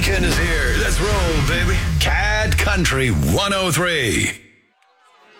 weekend is here. Let's roll, baby. Cat Country 103.